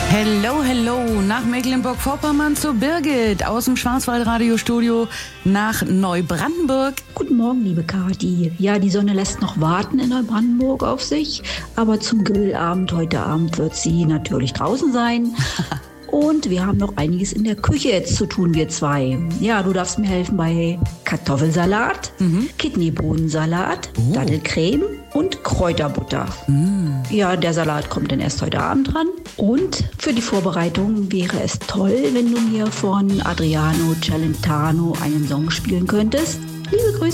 Hello, hello, nach Mecklenburg-Vorpommern zu Birgit aus dem Schwarzwald-Radiostudio nach Neubrandenburg. Guten Morgen, liebe Kathi. Ja, die Sonne lässt noch warten in Neubrandenburg auf sich, aber zum Grillabend heute Abend wird sie natürlich draußen sein. Und wir haben noch einiges in der Küche jetzt zu tun, wir zwei. Ja, du darfst mir helfen bei Kartoffelsalat, Kidneybohnensalat, Dattelcreme und Kräuterbutter. Ja, der Salat kommt dann erst heute Abend dran. Und für die Vorbereitung wäre es toll, wenn du mir von Adriano Celentano einen Song spielen könntest. Liebe Grüße.